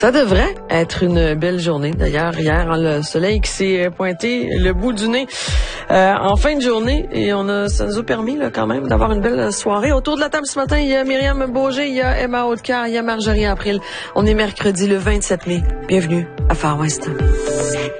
Ça devrait être une belle journée. D'ailleurs, hier, le soleil qui s'est pointé le bout du nez en fin de journée et ça nous a permis là, quand même d'avoir une belle soirée. Autour de la table ce matin, il y a Myriam Beaugé, il y a Emma Hautecœur, il y a Marjorie April. On est mercredi le 27 mai. Bienvenue à Far West.